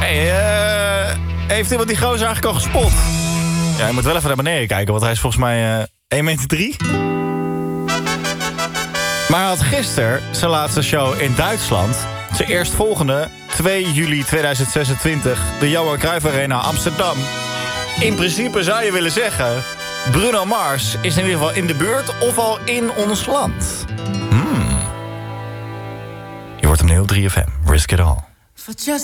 Heeft iemand die gozer eigenlijk al gespot? Ja, je moet wel even naar beneden kijken, want hij is volgens mij 1,3 meter. Maar hij had gisteren zijn laatste show in Duitsland. Zijn eerstvolgende, 2 juli 2026, de Johan Cruijff Arena Amsterdam. In principe zou je willen zeggen, Bruno Mars is in ieder geval in de buurt of al in ons land. Je wordt hem heel 3FM. Risk it all.